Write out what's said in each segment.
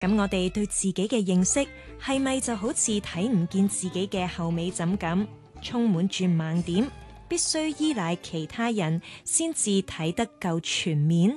咁我哋對自己嘅認識係咪就好似睇唔見自己嘅後尾枕咁，充滿住盲點，必須依賴其他人先至睇得夠全面？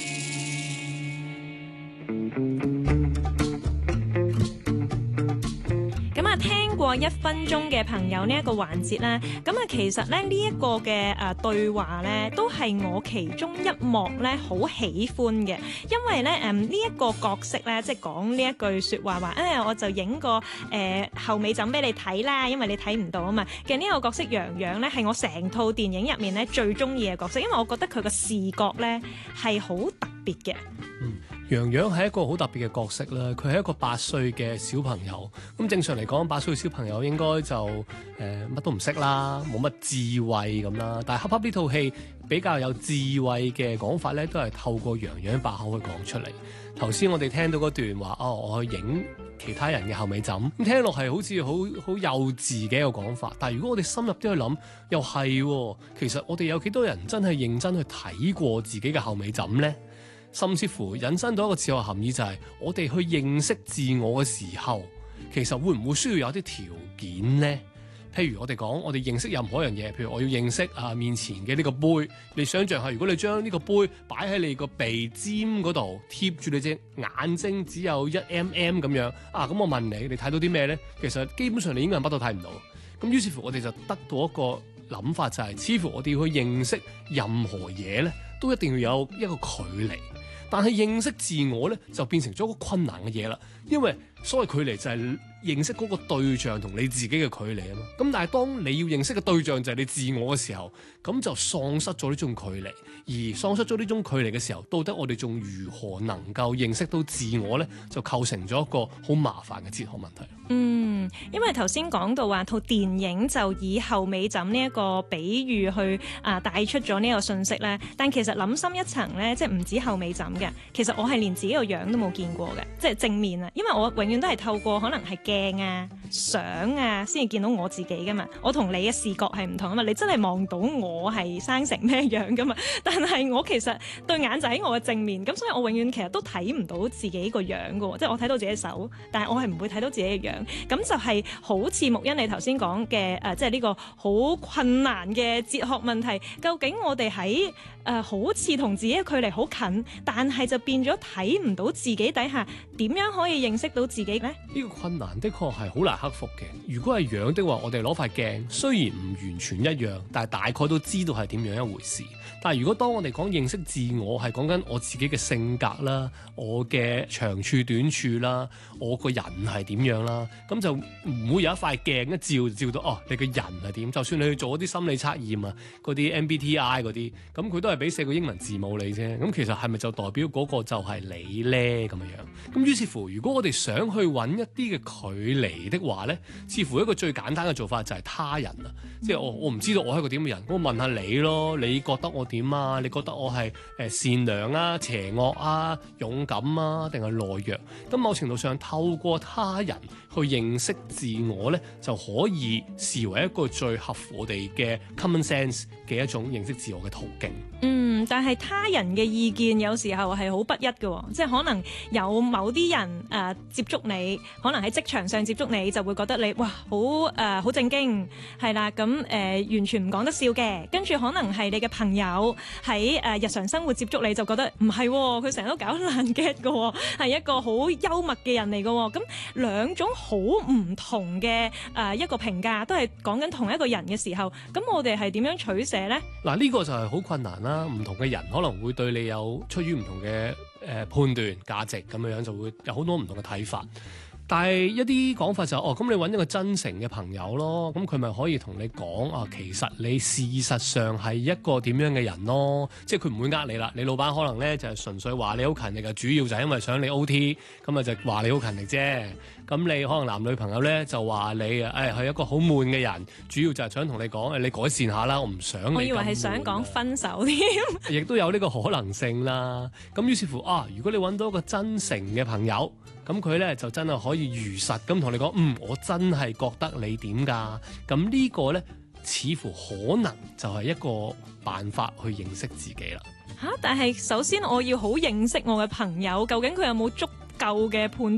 聽過1分鐘嘅朋友呢一個環節咧，咁啊其實咧呢一個嘅對話咧，都係我其中一幕咧好喜歡嘅，因為咧呢一個角色咧，即係講呢一句説話話，我就影個後尾枕俾你睇啦，因為你睇唔到啊嘛。其實呢個角色洋洋咧係我成套電影入面咧最中意嘅角色，因為我覺得佢個視覺咧係好特別嘅。 洋洋係一個好特別嘅角色啦，佢係一個8歲嘅小朋友。咁正常嚟講，8歲小朋友應該就乜都唔識啦，冇乜智慧咁啦。但係恰恰呢套戲比較有智慧嘅講法咧，都係透過洋洋把口去講出嚟。頭先我哋聽到嗰段話，我去影其他人嘅後尾枕，咁聽落係好似好幼稚嘅一個講法。但係如果我哋深入啲去諗，又係其實我哋有幾多人真係認真去睇過自己嘅後尾枕呢？甚至乎引申到一個哲學含義，就係我哋去認識自我嘅時候，其實會唔會需要有啲條件呢？譬如我哋講，我哋認識任何一樣嘢，譬如我要認識面前嘅呢個杯，你想象下，如果你將呢個杯擺喺你個鼻尖嗰度，貼住你隻眼睛只有1mm咁樣，咁我問你，你睇到啲咩呢？其實基本上你應該係乜都睇唔到。咁於是乎我哋就得到一個諗法，就係似乎我哋要去認識任何嘢呢，都一定要有一個距離。但係認識自我呢，就變成咗一個困難嘅嘢啦，因為所謂距離就係認識嗰個對象同你自己嘅距離啊嘛。咁但係當你要認識嘅對象就係你自我嘅時候，咁就喪失咗呢種距離。而喪失咗呢種距離嘅時候，到底我哋仲如何能夠認識到自我呢？就構成咗一個好麻煩嘅哲學問題。 因為頭先講到話套電影就以後尾枕呢一個比喻去帶出咗呢個信息咧，但其實諗深一層咧，即係唔止後尾枕嘅，其實我係連自己個樣都冇見過嘅，即係正面啊，因為我永遠都係透過可能係鏡啊、相啊先至見到我自己噶嘛。我同你嘅視覺係唔同啊嘛，你真係望到我係生成咩樣噶嘛，但係我其實對眼就喺我嘅正面，咁所以我永遠其實都睇唔到自己個樣噶，即係我睇到自己手，但係我係唔會睇到自己嘅樣。咁就係好似沐恩你頭先講嘅即係呢個好困難嘅哲學問題，究竟我哋喺好似同自己嘅距離好近，但係就變咗睇唔到自己底下，點樣可以認識到自己呢？ 呢個困難的確係好難克服嘅。如果係樣的話，我哋攞塊鏡，雖然唔完全一樣，但係大概都知道係點樣一回事。但係如果當我哋講認識自我，係講緊我自己嘅性格啦，我嘅長處短處啦，我個人係點樣啦，咁就唔會有一塊鏡一照到你個人係點。就算你去做一啲心理測驗啊，嗰啲 MBTI 嗰啲，咁佢都係俾4個英文字母你啫。咁其實係咪就代表嗰個就係你呢？咁樣。咁於是乎，如果我哋想去揾一啲嘅距離的話呢，似乎一個最簡單嘅做法就係他人啊。即係我唔知道我係個點嘅人，我問下你咯，你覺得我點啊？你覺得我係善良啊、邪惡啊、勇敢啊，定係懦弱？咁某程度上透過他人去認識自我呢，就可以視為一個最合乎我哋嘅 common sense 嘅一種認識自我嘅途徑。 但係他人嘅意見有時候係好不一嘅，即係可能有某啲人接觸你，可能喺職場上接觸你，就會覺得你哇好正經，係啦，咁完全唔講得笑嘅。跟住可能係你嘅朋友喺日常生活接觸你，就覺得唔係，佢成日都搞爛 get 嘅，係一個好幽默嘅人嚟嘅。咁兩種好唔同嘅一個評價，都係講緊同一個人嘅時候，咁我哋係點樣取捨呢？ 嗱，呢個就係好困難啦。唔同嘅人可能會對你有出於唔同嘅判斷價值，咁樣就會有好多唔同嘅睇法。但係一啲講法就咁你揾一個真誠嘅朋友咯，咁佢咪可以同你講其實你事實上係一個點樣嘅人咯，即係佢唔會呃你啦。你老闆可能咧就係純粹話你好勤力嘅，主要就係因為想你 OT， 咁就話你好勤力啫。咁你可能男女朋友咧就話你係一個好悶嘅人，主要就係想同你講你改善下啦，我唔想你咁悶。我以為係想講分手添， 亦都有呢個可能性啦。咁於是乎如果你揾到一個真誠嘅朋友，咁佢咧就真係可以如實咁同你講，我真係覺得你點㗎？咁呢個咧，似乎可能就係一個辦法去認識自己啦。 但係首先我要好認識我嘅朋友，究竟佢有冇足夠嘅判